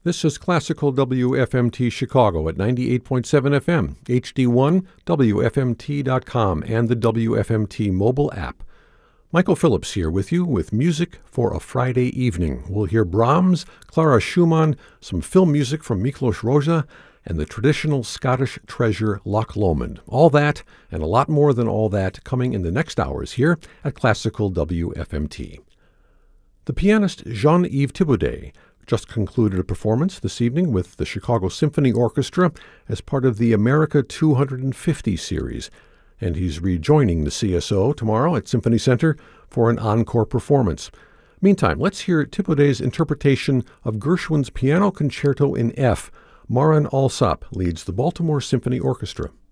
This is Classical WFMT Chicago at 98.7 FM, HD1, WFMT.com, and the WFMT mobile app. Michael Phillips here with you with music for a Friday evening. We'll hear Brahms, Clara Schumann, some film music from Miklos Rozsa, and the traditional Scottish treasure Loch Lomond. All that, and a lot more than all that, coming in the next hours here at Classical WFMT. The pianist Jean-Yves Thibaudet just concluded a performance this evening with the Chicago Symphony Orchestra as part of the America 250 series, and he's rejoining the CSO tomorrow at Symphony Center for an encore performance. Meantime, let's hear Thibaudet's interpretation of Gershwin's Piano Concerto in F. Marin Alsop leads the Baltimore Symphony Orchestra.